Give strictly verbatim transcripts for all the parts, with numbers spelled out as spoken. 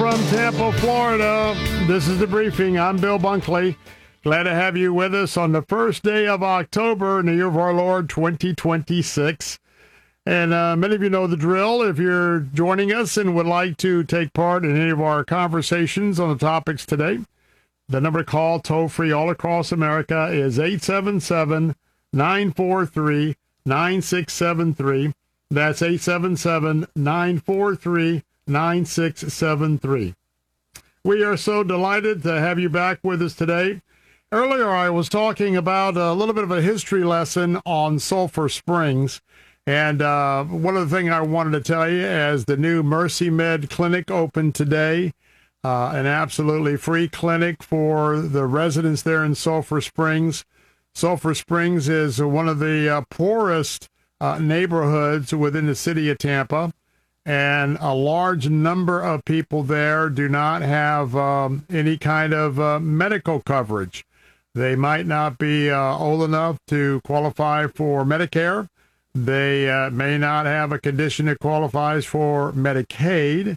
from Tampa, Florida. This is The Briefing. I'm Bill Bunkley. Glad to have you with us on the first day of October in the year of our Lord, twenty twenty-six. And uh, many of you know the drill. If you're joining us and would like to take part in any of our conversations on the topics today, the number to call toll-free all across America is eight seven seven, nine four three, nine six seven three. That's eight seven seven, nine four three, nine six seven three. We are so delighted to have you back with us today. Earlier, I was talking about a little bit of a history lesson on Sulphur Springs. And uh, one of the things I wanted to tell you is the new Mercy Med clinic opened today, uh, an absolutely free clinic for the residents there in Sulphur Springs. Sulphur Springs is one of the uh, poorest uh, neighborhoods within the city of Tampa, and a large number of people there do not have um, any kind of uh, medical coverage. They might not be uh, old enough to qualify for Medicare. They uh, may not have a condition that qualifies for Medicaid.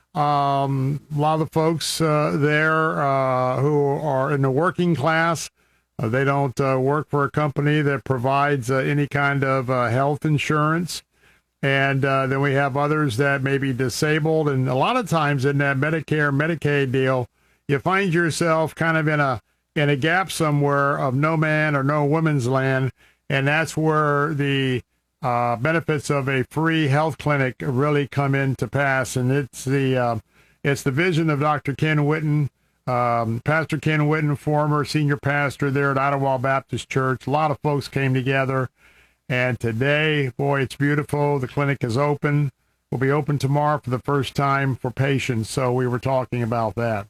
Um, a lot of the folks uh, there uh, who are in the working class, uh, they don't uh, work for a company that provides uh, any kind of uh, health insurance. And uh, then we have others that may be disabled. And a lot of times in that Medicare, Medicaid deal, you find yourself kind of in a in a gap somewhere of no man or no woman's land. And that's where the uh, benefits of a free health clinic really come into pass. And it's the uh, it's the vision of Doctor Ken Whitten, um, Pastor Ken Whitten, former senior pastor there at Ottawa Baptist Church. A lot of folks came together. And today, boy, it's beautiful. The clinic is open. Will be open tomorrow for the first time for patients. So we were talking about that.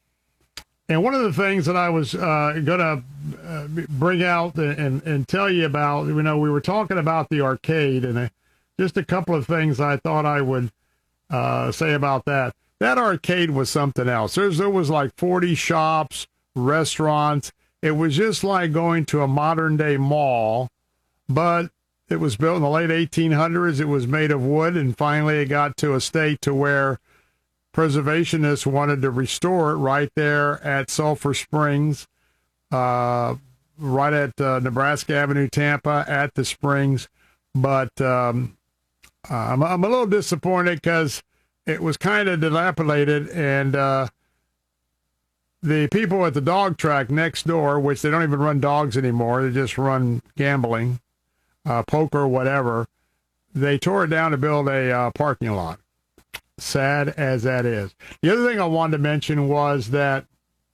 And one of the things that I was uh, going to uh, bring out and, and tell you about, you know, we were talking about the arcade, and uh, just a couple of things I thought I would uh, say about that. That arcade was something else. There's, there was like forty shops, restaurants. It was just like going to a modern-day mall, but it was built in the late eighteen hundreds. It was made of wood, and finally it got to a state to where preservationists wanted to restore it right there at Sulphur Springs, uh, right at uh, Nebraska Avenue, Tampa, at the Springs. But um, I'm, I'm a little disappointed because it was kind of dilapidated, and uh, the people at the dog track next door, which they don't even run dogs anymore, they just run gambling, uh, poker, whatever, they tore it down to build a uh, parking lot. Sad as that is. The other thing I wanted to mention was that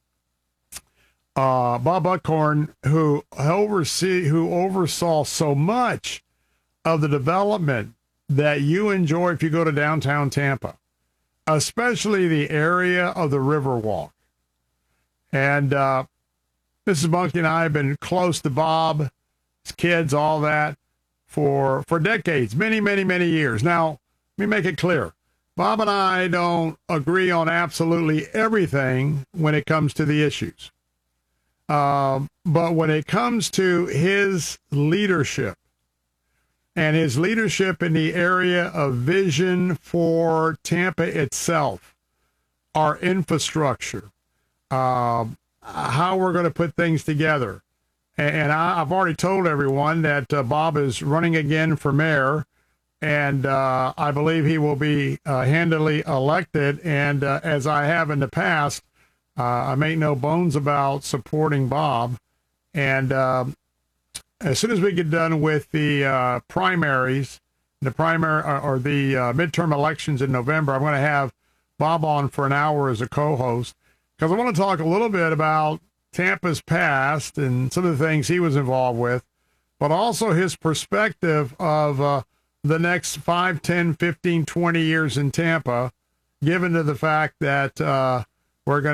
uh, Bob Buckhorn, who oversee, who oversaw so much of the development that you enjoy if you go to downtown Tampa, especially the area of the Riverwalk. And uh, Missus Bunky and I have been close to Bob, his kids, all that, for, for decades, many, many, many years. Now, let me make it clear. Bob and I don't agree on absolutely everything when it comes to the issues. Um, but when it comes to his leadership and his leadership in the area of vision for Tampa itself, our infrastructure, uh, how we're going to put things together. And, and I, I've already told everyone that uh, Bob is running again for mayor. And uh, I believe he will be uh, handily elected. And uh, as I have in the past, uh, I make no bones about supporting Bob. And uh, as soon as we get done with the uh, primaries, the primary or, or the uh, midterm elections in November, I'm going to have Bob on for an hour as a co-host, because I want to talk a little bit about Tampa's past and some of the things he was involved with, but also his perspective of uh, the next five, ten, fifteen, twenty years in Tampa, given to the fact that uh, we're going